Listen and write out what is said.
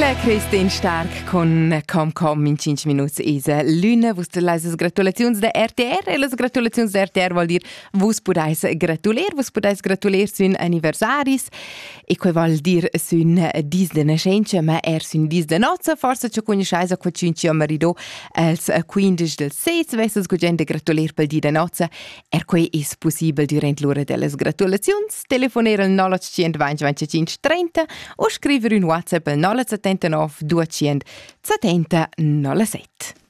La Christine Stark con Com in 5 minuts isa luna. Vus las gratulaziuns da RTR e las gratulaziuns da RTR vuol dir vus podais gratuler sün anniversaris e quei vuol dir sün dis de nascenza ma sün dis de nozza forse ci conosceis a quacinci marido als 15 del 6 vesses gugende gratuler pel di de nozza quei is possibel durant l'ora delles gratulaziuns telefoner al 0820 25 30 o scriver un WhatsApp al 079 200 70 07.